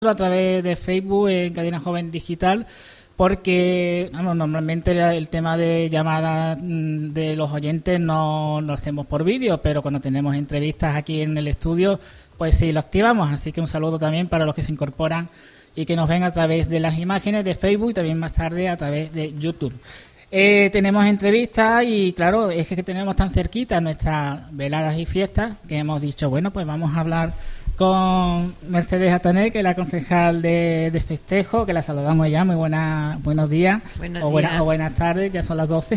a través de Facebook en Cadena Joven Digital, porque normalmente el tema de llamadas de los oyentes no lo hacemos por vídeo, pero cuando tenemos entrevistas aquí en el estudio, pues sí lo activamos. Así que un saludo también para los que se incorporan y que nos ven a través de las imágenes de Facebook y también más tarde a través de YouTube. Tenemos entrevistas y claro, es que tenemos tan cerquita nuestras veladas y fiestas que hemos dicho, bueno, pues vamos a hablar con Mercedes Atané, que es la concejal de festejo, que la saludamos ya. Muy buenos días. Buenos días. O buenas tardes, ya son las 12.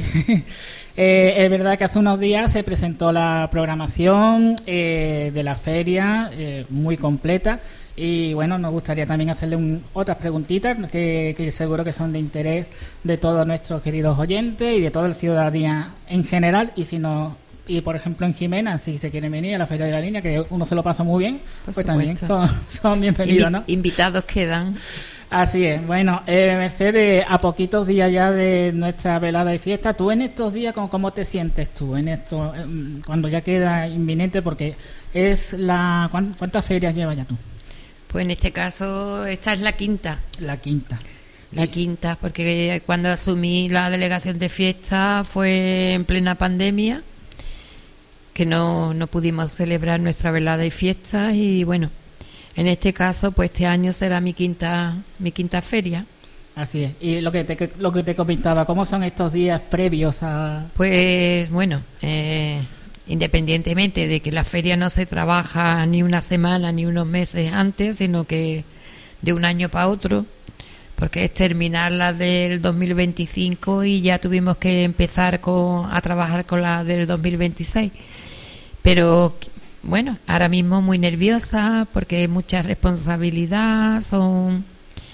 Es verdad que hace unos días se presentó la programación de la feria, muy completa. Y bueno, nos gustaría también hacerle otras preguntitas que seguro que son de interés de todos nuestros queridos oyentes y de toda la ciudadanía en general. Y por ejemplo en Jimena, si se quieren venir a la Feria de la Línea, que uno se lo pasa muy bien, pues también son bienvenidos, ¿no? Invitados quedan. Así es. Bueno, Mercedes, a poquitos días ya de nuestra velada y fiesta, ¿tú en estos días cómo te sientes tú? En esto, cuando ya queda inminente, porque es ¿cuántas ferias llevas ya tú? Pues en este caso, esta es la quinta. La quinta. La quinta, porque cuando asumí la delegación de fiesta fue en plena pandemia, que no pudimos celebrar nuestra velada y fiesta, y bueno, en este caso pues este año será mi quinta feria. Así es. Y lo que te comentaba, ¿cómo son estos días previos a...? Pues bueno, independientemente de que la feria no se trabaja ni una semana ni unos meses antes, sino que de un año para otro, porque es terminar la del 2025 y ya tuvimos que empezar a trabajar con la del 2026. Pero bueno, ahora mismo muy nerviosa porque hay mucha responsabilidad, son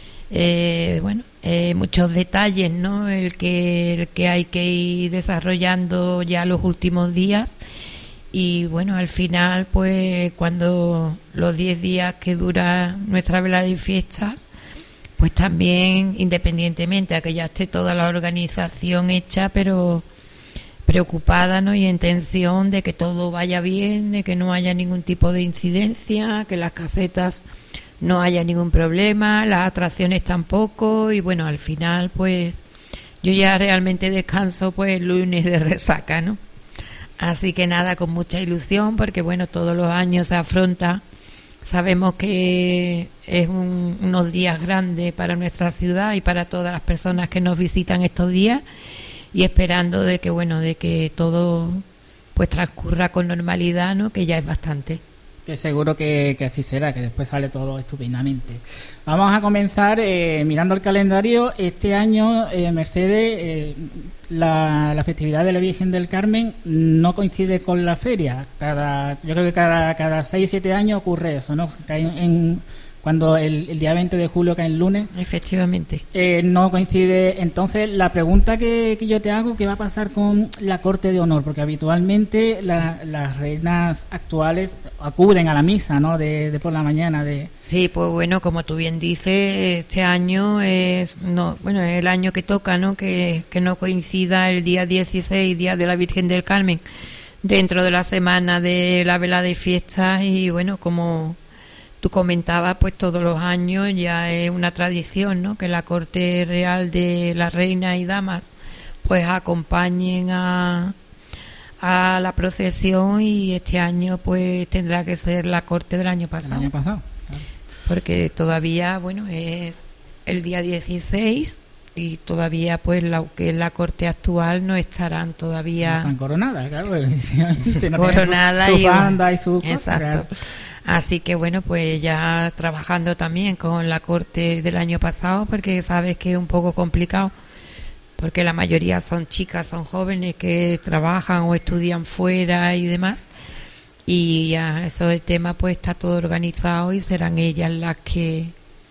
muchos detalles, ¿no? El que hay que ir desarrollando ya los últimos días. Y bueno, al final, pues cuando los 10 días que dura nuestra velada y fiestas, pues también, independientemente a que ya esté toda la organización hecha, pero preocupada, ¿no? Y en tensión de que todo vaya bien, de que no haya ningún tipo de incidencia, que las casetas no haya ningún problema, las atracciones tampoco. Y bueno, al final, pues yo ya realmente descanso pues el lunes de resaca, ¿no? Así que nada, con mucha ilusión, porque bueno, todos los años se afronta. Sabemos que es unos días grandes para nuestra ciudad y para todas las personas que nos visitan estos días, y esperando de que todo pues transcurra con normalidad, ¿no? Que ya es bastante. Que seguro que así será, que después sale todo estupendamente. Vamos a comenzar mirando el calendario. Este año, Mercedes, la festividad de la Virgen del Carmen no coincide con la feria. Yo creo que cada 6-7 años ocurre eso, ¿no? Cae cuando el día 20 de julio cae el lunes. Efectivamente. No coincide. Entonces, la pregunta que yo te hago, ¿qué va a pasar con la corte de honor? Porque habitualmente las reinas actuales acuden a la misa, ¿no? De por la mañana. Sí, pues bueno, como tú bien dices, este año es el año que toca, ¿no? Que no coincida el día 16, día de la Virgen del Carmen, dentro de la semana de la velada y fiestas. Y bueno, como tú comentabas, pues todos los años ya es una tradición, ¿no? Que la corte real de las reinas y damas pues acompañen a la procesión, y este año pues tendrá que ser la corte del año pasado. El año pasado, claro. Porque todavía, bueno, es el día 16 y todavía pues que es la corte actual no estarán todavía... No están coronadas, claro. Coronadas su banda y su... Exacto. Claro. Así que bueno, pues ya trabajando también con la corte del año pasado, porque sabes que es un poco complicado, porque la mayoría son chicas, son jóvenes que trabajan o estudian fuera y demás, y ya eso del tema pues está todo organizado y serán ellas las que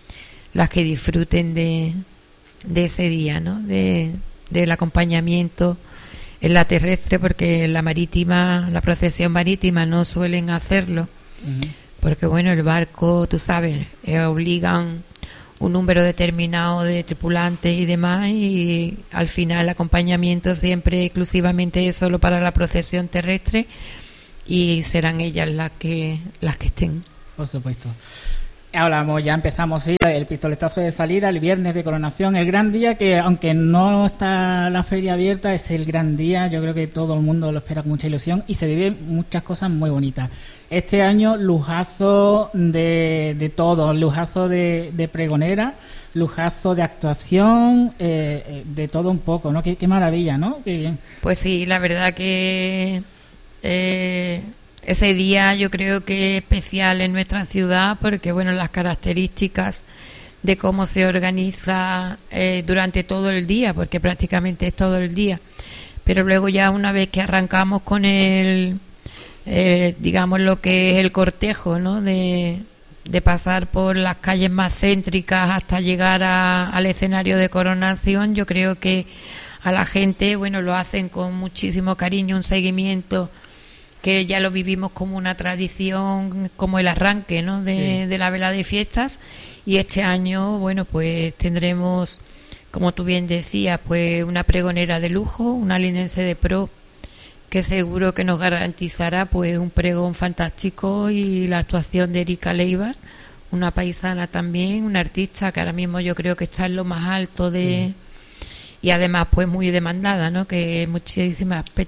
disfruten de ese día, ¿no? Del acompañamiento en la terrestre, porque en la procesión marítima no suelen hacerlo. Uh-huh. Porque bueno, el barco, tú sabes, obligan un número determinado de tripulantes y demás, y al final el acompañamiento siempre exclusivamente es solo para la procesión terrestre, y serán ellas las que estén. Por supuesto. Hablamos, ya empezamos, sí, el pistoletazo de salida, el viernes de coronación, el gran día que, aunque no está la feria abierta, es el gran día. Yo creo que todo el mundo lo espera con mucha ilusión y se viven muchas cosas muy bonitas. Este año, lujazo de todo, lujazo de pregonera, lujazo de actuación, de todo un poco, ¿no? Qué maravilla, ¿no? Qué bien. Pues sí, la verdad que ese día yo creo que es especial en nuestra ciudad porque, bueno, las características de cómo se organiza durante todo el día, porque prácticamente es todo el día, pero luego ya una vez que arrancamos con digamos lo que es el cortejo, ¿no? De pasar por las calles más céntricas hasta llegar al escenario de coronación, yo creo que a la gente, bueno, lo hacen con muchísimo cariño, un seguimiento que ya lo vivimos como una tradición, como el arranque, ¿no? de la vela de fiestas. Y este año, bueno, pues tendremos, como tú bien decías, pues una pregonera de lujo, una linense de pro, que seguro que nos garantizará pues un pregón fantástico, y la actuación de Erika Leibar, una paisana también, una artista que ahora mismo yo creo que está en lo más alto de... Sí. Y además pues muy demandada, ¿no? Que muchísimas